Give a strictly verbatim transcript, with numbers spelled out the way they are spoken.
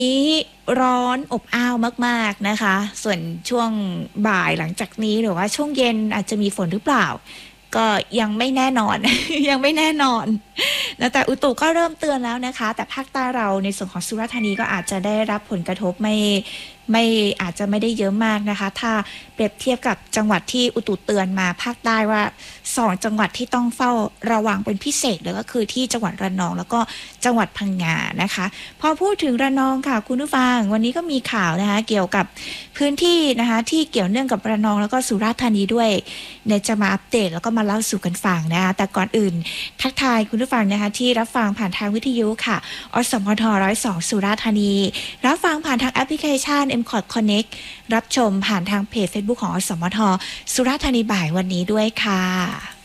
นี้ร้อนอบอ้าวมากๆนะคะส่วนช่วงบ่ายหลังจากนี้หรือว่าช่วงเย็นอาจจะมีฝนหรือเปล่าก็ยังไม่แน่นอน ยังไม่แน่นอนแล้วแต่อุตุก็เริ่มเตือนแล้วนะคะแต่ภาคใต้เราในส่วนของสุราษฎร์ธานีก็อาจจะได้รับผลกระทบไม่ไม่อาจจะไม่ได้เยอะมากนะคะถ้าเปรียบเทียบกับจังหวัดที่อุตุเตือนมาภาคใต้ว่าสองจังหวัดที่ต้องเฝ้าระวังเป็นพิเศษเลยก็คือที่จังหวัดระนองแล้วก็จังหวัดพังงานะคะพอพูดถึงระนองค่ะคุณผู้ฟังวันนี้ก็มีข่าวนะคะเกี่ยวกับพื้นที่นะคะที่เกี่ยวเนื่องกับระนองแล้วก็สุราษฎร์ธานีด้วยในจะมาอัปเดตแล้วก็มาเล่าสู่กันฟังนะคะแต่ก่อนอื่นทักทายคุณผู้ฟังนะคะที่รับฟังผ่านทางวิทยุค่ะอสมทหนึ่งศูนย์สองสุราษฎร์ธานีรับฟังผ่านทางแอปพลิเคชัน เอ็ม ซี โอ ที Connect รับชมผ่านทางเพจ Facebook ของอสมทสุราษฎร์ธานีบ่ายวันนี้ด้วยค่ะ